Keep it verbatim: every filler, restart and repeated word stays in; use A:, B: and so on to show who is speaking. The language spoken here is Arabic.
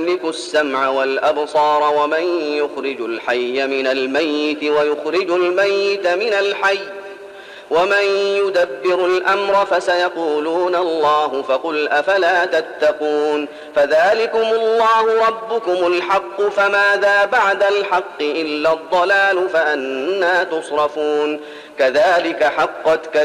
A: يملك السمع والأبصار ومن يخرج الحي من الميت ويخرج الميت من الحي ومن يدبر الأمر فسيقولون الله فقل أفلا تتقون فذلكم الله ربكم الحق فماذا بعد الحق إلا الضلال فأنى تصرفون كذلك حقت